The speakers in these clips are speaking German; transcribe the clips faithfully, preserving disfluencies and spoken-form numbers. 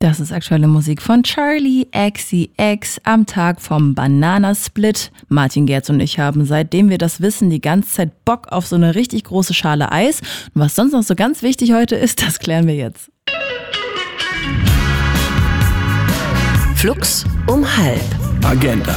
Das ist aktuelle Musik von Charli X C X am Tag vom Bananasplit. Martin Gerz und ich haben, seitdem wir das wissen, die ganze Zeit Bock auf so eine richtig große Schale Eis. Und was sonst noch so ganz wichtig heute ist, das klären wir jetzt. Flux um halb. Agenda.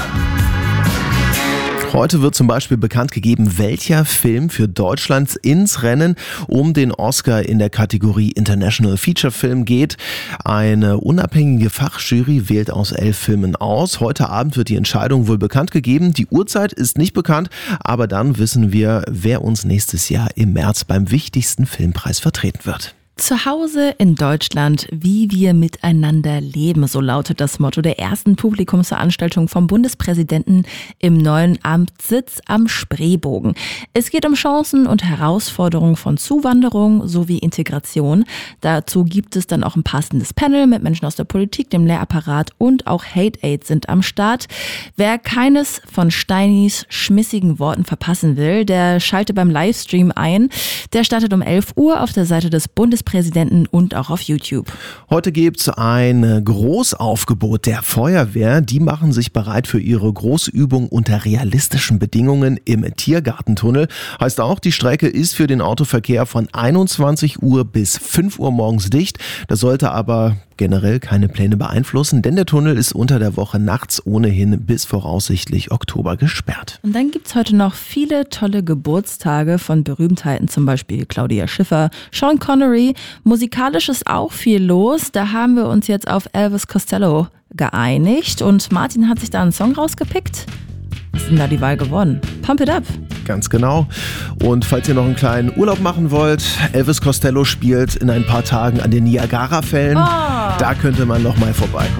Heute wird zum Beispiel bekannt gegeben, welcher Film für Deutschland ins Rennen um den Oscar in der Kategorie International Feature Film geht. Eine unabhängige Fachjury wählt aus elf Filmen aus. Heute Abend wird die Entscheidung wohl bekannt gegeben. Die Uhrzeit ist nicht bekannt, aber dann wissen wir, wer uns nächstes Jahr im März beim wichtigsten Filmpreis vertreten wird. Zu Hause in Deutschland, wie wir miteinander leben, so lautet das Motto der ersten Publikumsveranstaltung vom Bundespräsidenten im neuen Amtssitz am Spreebogen. Es geht um Chancen und Herausforderungen von Zuwanderung sowie Integration. Dazu gibt es dann auch ein passendes Panel mit Menschen aus der Politik, dem Lehrapparat und auch Hate Aid sind am Start. Wer keines von Steinis schmissigen Worten verpassen will, der schalte beim Livestream ein. Der startet um elf Uhr auf der Seite des Bundespräsidenten Präsidenten und auch auf YouTube. Heute gibt es ein Großaufgebot der Feuerwehr. Die machen sich bereit für ihre Großübung unter realistischen Bedingungen im Tiergartentunnel. Heißt auch, die Strecke ist für den Autoverkehr von einundzwanzig Uhr bis fünf Uhr morgens dicht. Das sollte aber generell keine Pläne beeinflussen, denn der Tunnel ist unter der Woche nachts ohnehin bis voraussichtlich Oktober gesperrt. Und dann gibt es heute noch viele tolle Geburtstage von Berühmtheiten, zum Beispiel Claudia Schiffer, Sean Connery. Musikalisch ist auch viel los. Da haben wir uns jetzt auf Elvis Costello geeinigt und Martin hat sich da einen Song rausgepickt. Was ist denn da die Wahl geworden? Pump It Up. Ganz genau. Und falls ihr noch einen kleinen Urlaub machen wollt, Elvis Costello spielt in ein paar Tagen an den Niagara-Fällen. Oh. Da könnte man noch mal vorbeikommen.